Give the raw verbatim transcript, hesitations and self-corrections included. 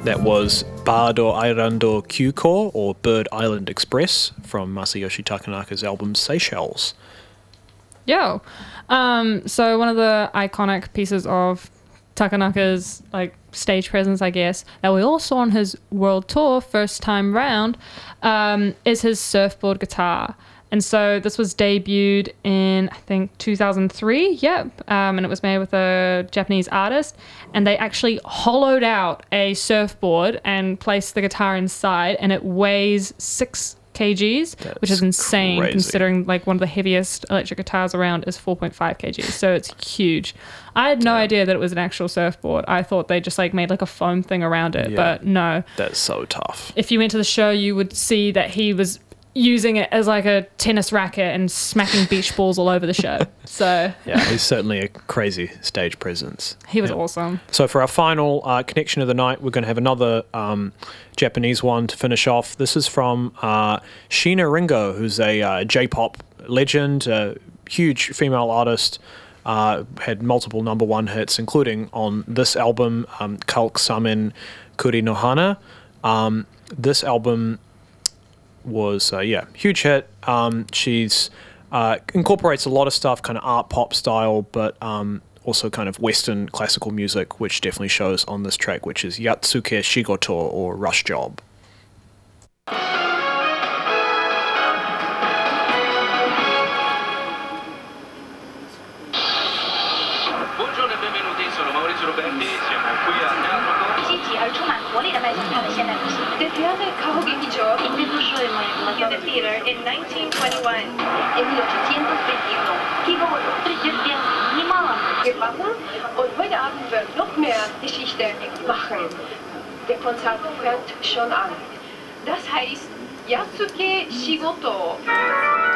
That was Bardo Airando Kyuko, or Bird Island Express, from Masayoshi Takanaka's album Seychelles. Yo. Um, so one of the iconic pieces of Takanaka's like stage presence, I guess, that we all saw on his world tour first time round, um, is his surfboard guitar. And so this was debuted in, I think, two thousand three, yep, um, and it was made with a Japanese artist, and they actually hollowed out a surfboard and placed the guitar inside, and it weighs six kilograms, That's which is insane crazy. Considering like one of the heaviest electric guitars around is four point five kilograms, so it's huge. I had no Damn. idea that it was an actual surfboard. I thought they just like made like a foam thing around it, Yeah. but no. That's so tough. If you went to the show, you would see that he was using it as like a tennis racket and smacking beach balls all over the show. So Yeah, he's certainly a crazy stage presence. he was Yeah. awesome. So for our final uh, connection of the night, we're going to have another um, Japanese one to finish off. This is from uh, Sheena Ringo, who's a uh, J-pop legend, a huge female artist, uh, had multiple number one hits, including on this album, um, Kalk Samen Kuri no Hana. Um, this album was, uh, yeah, huge hit. Um, she's uh, incorporates a lot of stuff, kind of art pop style, but um, also kind of Western classical music, which definitely shows on this track, which is Yatsuke Shigoto, or Rush Job. Buongiorno e benvenuti, sono Maurizio Roberti, siamo qui a Teatro 积极而充满活力地迈向它的现代复兴。The Theater Kahogekijo in the theater in nineteen twenty-one. En mil ochocientos veintiuno. Gewonnen und heute Abend wird noch mehr Geschichte machen. Der Konzert fängt schon an. Das heißt Yatsuke Shigoto.